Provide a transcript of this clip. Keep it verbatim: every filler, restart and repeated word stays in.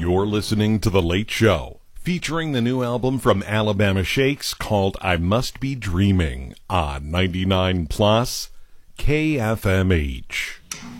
You're listening to The Late Show, featuring the new album from Alabama Shakes called I Must Be Dreaming on ninety-nine plus K F M H.